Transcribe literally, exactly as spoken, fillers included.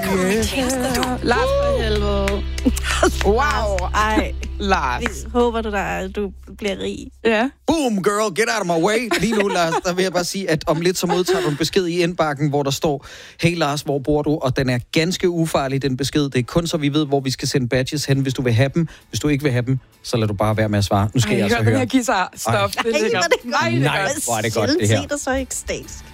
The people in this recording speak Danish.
yeah. Lars for helvede. Wow. Ej, Lars. vi håber du, der, du bliver rig. Ja. Boom, girl, get out of my way. Lige nu, Lars, der vil jeg bare sige, at om lidt så modtager du en besked i indbakken, hvor der står, hey Lars, hvor bor du? Og den er ganske ufarlig, den besked. Det er kun så vi ved, hvor vi skal sende badges hen, hvis du vil have dem. Hvis du ikke vil have dem, så lad du bare være med at svare. Nu skal Ej, jeg altså høre. høre. Den her guitar. Stop. Ej. Det er lækkert. Nej, Nej, hvor er det godt, det her. Se dig så ekstatisk.